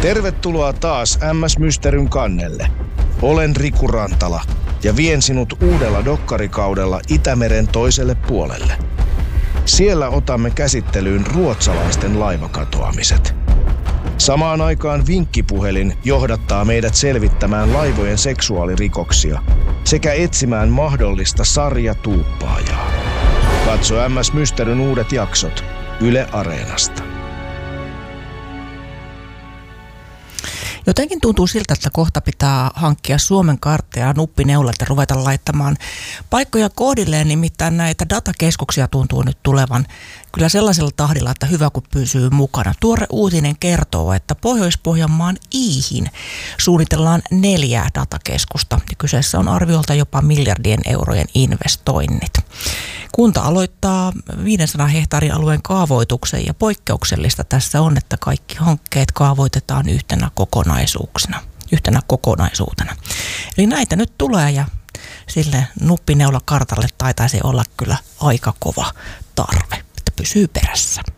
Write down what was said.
Tervetuloa taas MS Mysteryn kannelle. Olen Riku Rantala ja vien sinut uudella dokkarikaudella Itämeren toiselle puolelle. Siellä otamme käsittelyyn ruotsalaisten laivakatoamiset. Samaan aikaan vinkkipuhelin johdattaa meidät selvittämään laivojen seksuaalirikoksia sekä etsimään mahdollista sarjatuuppaajaa. Katso MS Mysteryn uudet jaksot Yle Areenasta. Jotenkin tuntuu siltä, että kohta pitää hankkia Suomen kartta ja nuppineulat ja ruveta laittamaan paikkoja kohdilleen, nimittäin näitä datakeskuksia tuntuu nyt tulevan kyllä sellaisella tahdilla, että hyvä kun pysyy mukana. Tuore uutinen kertoo, että Pohjois-Pohjanmaan Iihin suunnitellaan 4 datakeskusta ja kyseessä on arviolta jopa miljardien eurojen investoinnit. Kunta aloittaa 500 hehtaarin alueen kaavoituksen ja poikkeuksellista tässä on, että kaikki hankkeet kaavoitetaan yhtenä kokonaisuutena. Eli näitä nyt tulee ja sille nuppineulakartalle taitaisi olla kyllä aika kova tarve, että pysyy perässä.